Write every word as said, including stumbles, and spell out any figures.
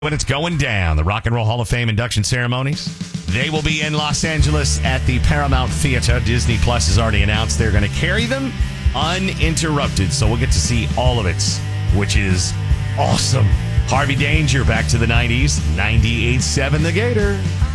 When it's going down, the Rock and Roll Hall of Fame induction ceremonies, they will be in Los Angeles at the Paramount Theater. Disney Plus has already announced they're going to carry them uninterrupted, so we'll get to see all of it, which is awesome. Harvey Danger, back to the nineties, ninety-eight point seven The Gator.